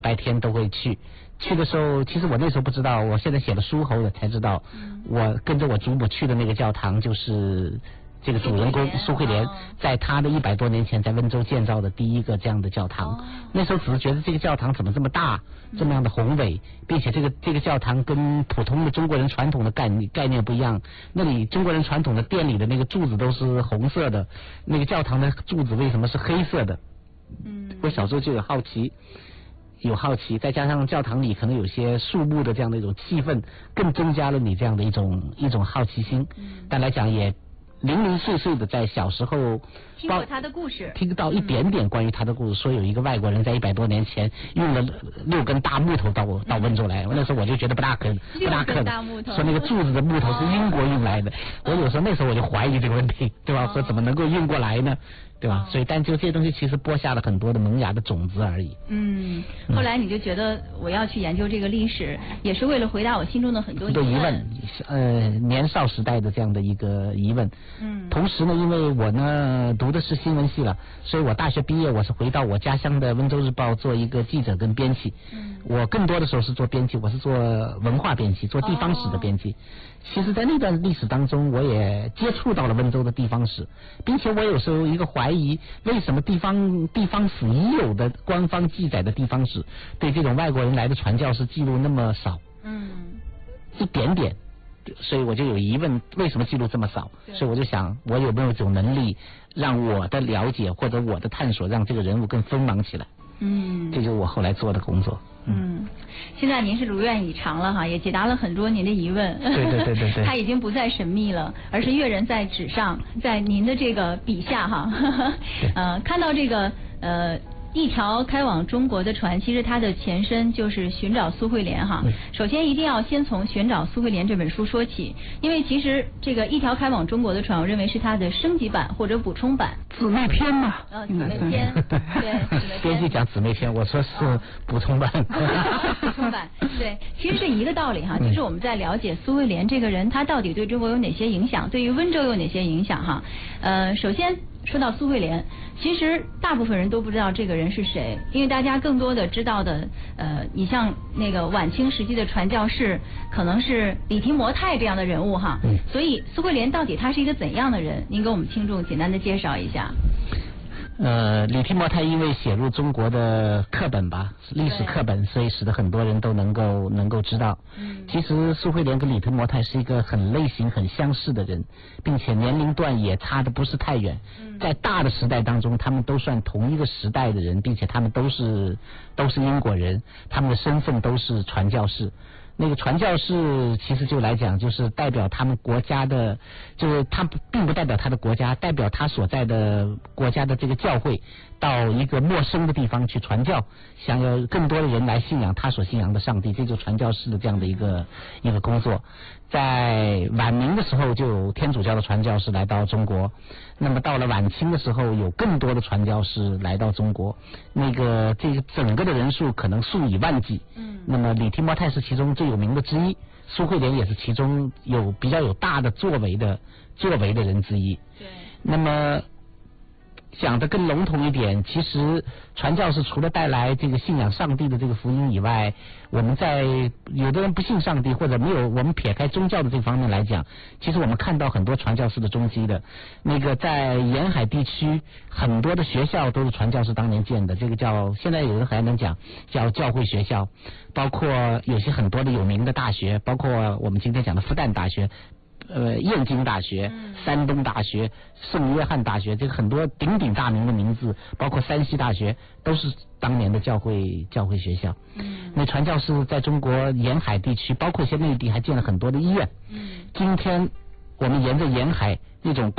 白天都会去。去的时候，其实我那时候不知道，我现在写了书后的才知道，我跟着我祖母去的那个教堂就是这个主人公苏慧莲在他的100多年前在温州建造的第一个这样的教堂。那时候只是觉得这个教堂怎么这么大，这么样的宏伟，并且这个教堂跟普通的中国人传统的概念不一样。那里中国人传统的店里的那个柱子都是红色的，那个教堂的柱子为什么是黑色的？我小时候就有好奇，再加上教堂里可能有些树木的这样的一种气氛，更增加了你这样的一种好奇心。但来讲也零零碎碎的在小时候听过他的故事， 听到一点点关于他的故事，说有一个外国人在100多年前用了6根大木头到温州来，那时候我就觉得不大可能，说那个柱子的木头是英国运来的。我有时候那时候我就怀疑这个问题，对吧？说怎么能够运过来呢？对吧？所以但就这些东西其实播下了很多的萌芽的种子而已。 后来你就觉得我要去研究这个历史，也是为了回答我心中的很多疑问。年少时代的这样的一个疑问。同时呢，因为我呢读的是新闻系了，所以我大学毕业我是回到我家乡的温州日报做一个记者跟编辑。我更多的时候是做编辑，我是做文化编辑，做地方史的编辑。其实在那段历史当中，我也接触到了温州的地方史，并且我有时候一个怀疑，为什么地方史已有的官方记载的地方史，对这种外国人来的传教士记录那么少？一点点。所以我就有疑问，为什么记录这么少？所以我就想，我有没有一种能力，让我的了解或者我的探索，让这个人物更锋芒起来？这就是我后来做的工作。 现在您是如愿以偿了哈，也解答了很多您的疑问。 对。 它已经不再神秘了，而是跃然在纸上，在您的这个笔下哈。看到这个一条开往中国的船，其实它的前身就是寻找苏慧莲哈。首先一定要先从寻找苏慧莲这本书说起，因为其实这个一条开往中国的船，我认为是它的升级版或者补充版。 姊妹篇嘛。 姊妹篇。对， 编辑讲姊妹篇，我说是补充版。 补充版，对，其实是一个道理哈，就是我们在了解苏慧莲这个人，他到底对中国有哪些影响，对于温州有哪些影响哈。首先说到苏慧莲，其实大部分人都不知道这个人是谁，因为大家更多的知道的，你像那个晚清时期的传教士，可能是李提摩太这样的人物哈。所以苏慧莲到底他是一个怎样的人？您给我们听众简单的介绍一下。 李提摩太因为写入中国的课本吧，历史课本，所以使得很多人都能够知道。其实苏慧莲跟李提摩太是一个很类型很相似的人，并且年龄段也差的不是太远。在大的时代当中，他们都算同一个时代的人，并且他们都是英国人，他们的身份都是传教士。那个传教士其实就来讲，就是代表他们国家的，就是他并不代表他的国家，代表他所在的国家的这个教会到一个陌生的地方去传教，想要更多的人来信仰他所信仰的上帝，这就是传教士的这样的一个工作。在晚明的时候就有天主教的传教士来到中国，那么到了晚清的时候有更多的传教士来到中国，这个整个的人数可能数以万计。那么李提摩太是其中最有名的之一，苏慧莲也是其中比较有大的作为的人之一。 对。那么讲得更笼统一点，其实传教士除了带来这个信仰上帝的这个福音以外，我们在有的人不信上帝或者没有，我们撇开宗教的这方面来讲，其实我们看到很多传教士的踪迹的。那个在沿海地区很多的学校都是传教士当年建的，这个现在有人还能讲叫教会学校，包括有些很多的有名的大学，包括我们今天讲的复旦大学。燕京大学、山东大学、圣约翰大学，这个很多鼎鼎大名的名字，包括山西大学，都是当年的教会学校。那传教士在中国沿海地区，包括一些内地，还建了很多的医院。今天我们沿着沿海那种